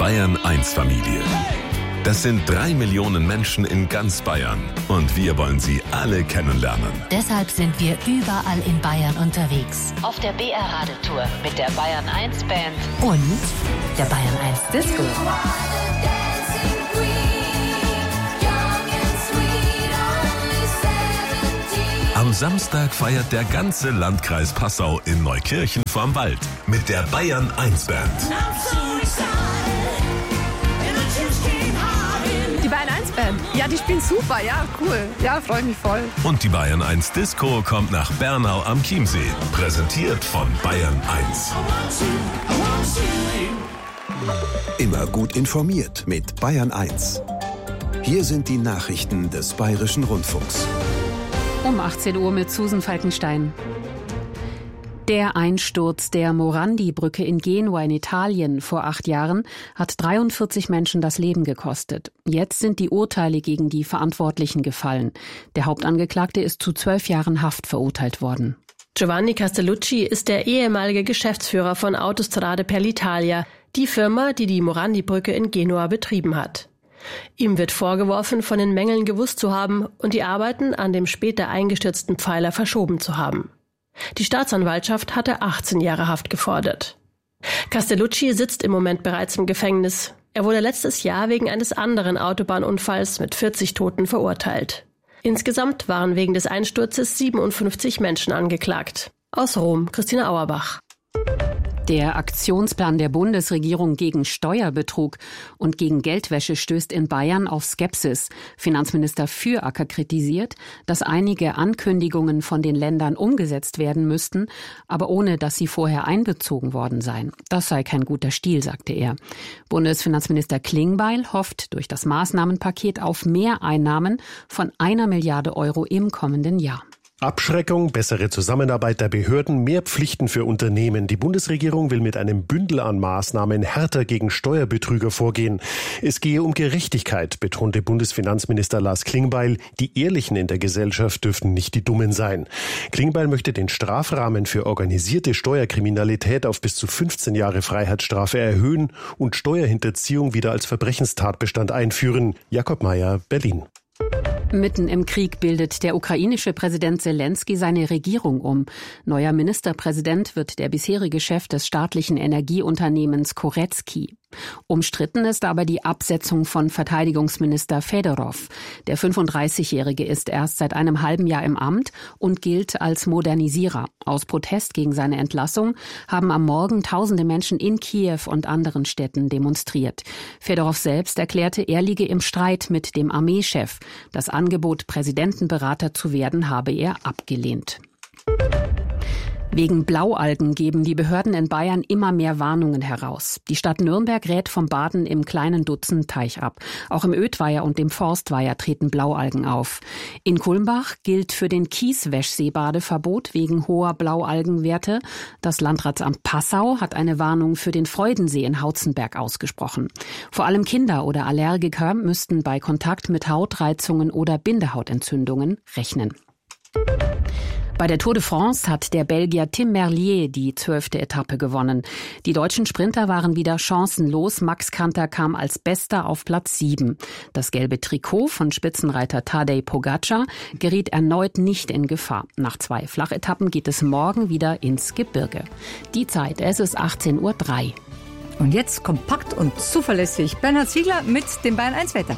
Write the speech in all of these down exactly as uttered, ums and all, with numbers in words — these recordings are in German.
Bayern eins Familie. Das sind drei Millionen Menschen in ganz Bayern und wir wollen sie alle kennenlernen. Deshalb sind wir überall in Bayern unterwegs. Auf der B R Radeltour mit der Bayern eins Band und der Bayern eins Disco. Am Samstag feiert der ganze Landkreis Passau in Neukirchen vorm Wald mit der Bayern eins Band. Die Bayern eins Band, ja, die spielen super, ja, cool. Ja, freue mich voll. Und die Bayern eins Disco kommt nach Bernau am Chiemsee. Präsentiert von Bayern eins. Immer gut informiert mit Bayern eins. Hier sind die Nachrichten des Bayerischen Rundfunks. Um achtzehn Uhr mit Susan Falkenstein. Der Einsturz der Morandi-Brücke in Genua in Italien vor acht Jahren hat dreiundvierzig Menschen das Leben gekostet. Jetzt sind die Urteile gegen die Verantwortlichen gefallen. Der Hauptangeklagte ist zu zwölf Jahren Haft verurteilt worden. Giovanni Castellucci ist der ehemalige Geschäftsführer von Autostrade per l'Italia, die Firma, die die Morandi-Brücke in Genua betrieben hat. Ihm wird vorgeworfen, von den Mängeln gewusst zu haben und die Arbeiten an dem später eingestürzten Pfeiler verschoben zu haben. Die Staatsanwaltschaft hatte achtzehn Jahre Haft gefordert. Castellucci sitzt im Moment bereits im Gefängnis. Er wurde letztes Jahr wegen eines anderen Autobahnunfalls mit vierzig Toten verurteilt. Insgesamt waren wegen des Einsturzes siebenundfünfzig Menschen angeklagt. Aus Rom, Christina Auerbach. Der Aktionsplan der Bundesregierung gegen Steuerbetrug und gegen Geldwäsche stößt in Bayern auf Skepsis. Finanzminister Füracker kritisiert, dass einige Ankündigungen von den Ländern umgesetzt werden müssten, aber ohne dass sie vorher einbezogen worden seien. Das sei kein guter Stil, sagte er. Bundesfinanzminister Klingbeil hofft durch das Maßnahmenpaket auf mehr Einnahmen von einer Milliarde Euro im kommenden Jahr. Abschreckung, bessere Zusammenarbeit der Behörden, mehr Pflichten für Unternehmen. Die Bundesregierung will mit einem Bündel an Maßnahmen härter gegen Steuerbetrüger vorgehen. Es gehe um Gerechtigkeit, betonte Bundesfinanzminister Lars Klingbeil. Die Ehrlichen in der Gesellschaft dürften nicht die Dummen sein. Klingbeil möchte den Strafrahmen für organisierte Steuerkriminalität auf bis zu fünfzehn Jahre Freiheitsstrafe erhöhen und Steuerhinterziehung wieder als Verbrechenstatbestand einführen. Jakob Mayer, Berlin. Mitten im Krieg bildet der ukrainische Präsident Selenskyj seine Regierung um. Neuer Ministerpräsident wird der bisherige Chef des staatlichen Energieunternehmens Koretski. Umstritten ist aber die Absetzung von Verteidigungsminister Fedorov. Der fünfunddreißigjährige ist erst seit einem halben Jahr im Amt und gilt als Modernisierer. Aus Protest gegen seine Entlassung haben am Morgen tausende Menschen in Kiew und anderen Städten demonstriert. Fedorov selbst erklärte, er liege im Streit mit dem Armeechef. Das Angebot, Präsidentenberater zu werden, habe er abgelehnt. Wegen Blaualgen geben die Behörden in Bayern immer mehr Warnungen heraus. Die Stadt Nürnberg rät vom Baden im kleinen Dutzendteich ab. Auch im Ödweiher und dem Forstweiher treten Blaualgen auf. In Kulmbach gilt für den Kieswäschsee Badeverbot wegen hoher Blaualgenwerte. Das Landratsamt Passau hat eine Warnung für den Freudensee in Hautzenberg ausgesprochen. Vor allem Kinder oder Allergiker müssten bei Kontakt mit Hautreizungen oder Bindehautentzündungen rechnen. Bei der Tour de France hat der Belgier Tim Merlier die zwölfte Etappe gewonnen. Die deutschen Sprinter waren wieder chancenlos. Max Kanter kam als Bester auf Platz sieben. Das gelbe Trikot von Spitzenreiter Tadej Pogačar geriet erneut nicht in Gefahr. Nach zwei Flachetappen geht es morgen wieder ins Gebirge. Die Zeit, es ist achtzehn Uhr drei. Und jetzt kompakt und zuverlässig Bernhard Ziegler mit dem Bayern eins Wetter.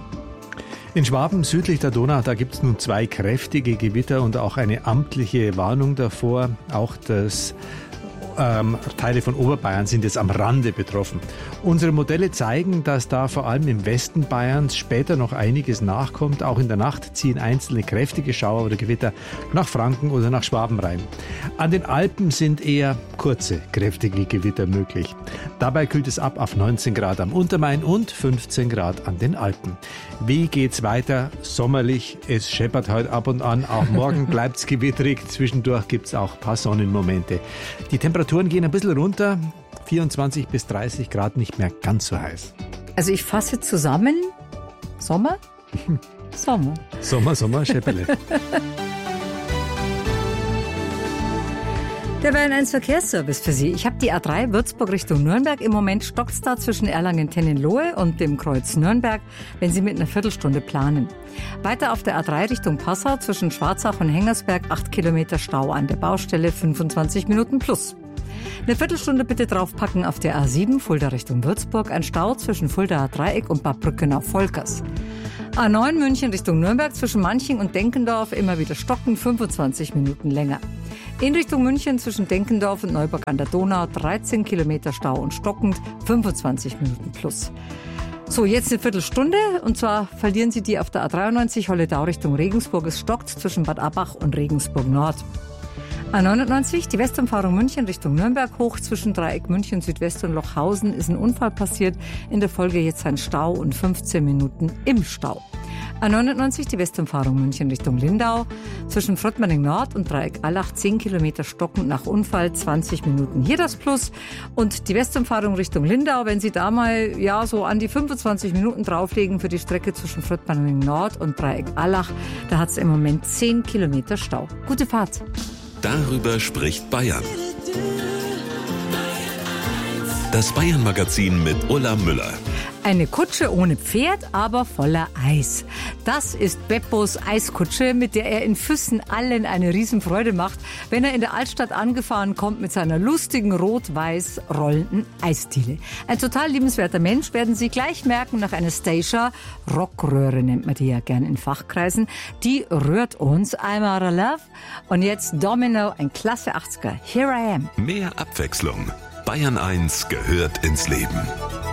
In Schwaben südlich der Donau, da gibt es nun zwei kräftige Gewitter und auch eine amtliche Warnung davor. Auch das ähm, Teile von Oberbayern sind jetzt am Rande betroffen. Unsere Modelle zeigen, dass da vor allem im Westen Bayerns später noch einiges nachkommt. Auch in der Nacht ziehen einzelne kräftige Schauer oder Gewitter nach Franken oder nach Schwaben rein. An den Alpen sind eher kurze, kräftige Gewitter möglich. Dabei kühlt es ab auf neunzehn Grad am Untermain und fünfzehn Grad an den Alpen. Wie geht's weiter? Sommerlich, es scheppert heute ab und an. Auch morgen bleibt's gewittrig. Zwischendurch gibt's auch ein paar Sonnenmomente. Die Temperaturen gehen ein bisschen runter. vierundzwanzig bis dreißig Grad, nicht mehr ganz so heiß. Also ich fasse zusammen. Sommer? Sommer. Sommer, Sommer, Schepperle. Der Bayern eins Verkehrsservice für Sie. Ich habe die A drei Würzburg Richtung Nürnberg. Im Moment stockt's da zwischen Erlangen-Tennenlohe und dem Kreuz Nürnberg, wenn Sie mit einer Viertelstunde planen. Weiter auf der A drei Richtung Passau zwischen Schwarzach und Hengersberg acht Kilometer Stau an der Baustelle, fünfundzwanzig Minuten plus. Eine Viertelstunde bitte draufpacken auf der A sieben Fulda Richtung Würzburg. Ein Stau zwischen Fuldaer Dreieck und Bad Brückenau-Volkers. A neun München Richtung Nürnberg zwischen Manching und Denkendorf immer wieder stocken, fünfundzwanzig Minuten länger. In Richtung München zwischen Denkendorf und Neuburg an der Donau dreizehn Kilometer Stau und stockend, fünfundzwanzig Minuten plus. So, jetzt eine Viertelstunde und zwar verlieren Sie die auf der A dreiundneunzig Holledau Richtung Regensburg. Es stockt zwischen Bad Abbach und Regensburg Nord. A neunundneunzig, die Westumfahrung München Richtung Nürnberg hoch zwischen Dreieck München Südwest und Lochhausen ist ein Unfall passiert. In der Folge jetzt ein Stau und fünfzehn Minuten im Stau. A neunundneunzig, die Westumfahrung München Richtung Lindau zwischen Fröttmanning Nord und Dreieck Allach zehn Kilometer stockend nach Unfall, zwanzig Minuten hier das Plus. Und die Westumfahrung Richtung Lindau, wenn Sie da mal ja so an die fünfundzwanzig Minuten drauflegen für die Strecke zwischen Fröttmanning Nord und Dreieck Allach, da hat es im Moment zehn Kilometer Stau. Gute Fahrt. Darüber spricht Bayern. Das Bayern-Magazin mit Ulla Müller. Eine Kutsche ohne Pferd, aber voller Eis. Das ist Beppos Eiskutsche, mit der er in Füssen allen eine Riesenfreude macht, wenn er in der Altstadt angefahren kommt mit seiner lustigen rot-weiß rollenden Eisdiele. Ein total liebenswerter Mensch, werden Sie gleich merken, nach einer Stacia, Rockröhre nennt man die ja gern in Fachkreisen, die rührt uns I'm Out of Love. Und jetzt Domino, ein klasse achtziger, Here I Am. Mehr Abwechslung. Bayern eins gehört ins Leben.